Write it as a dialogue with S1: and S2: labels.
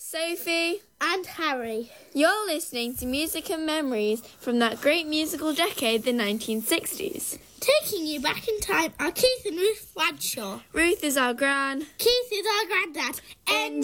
S1: Sophie
S2: and Harry.
S1: You're listening to Music and Memories from that great musical decade, the 1960s.
S2: Taking you back in time are Keith and Ruth Bradshaw.
S1: Ruth is our gran.
S2: Keith is our granddad.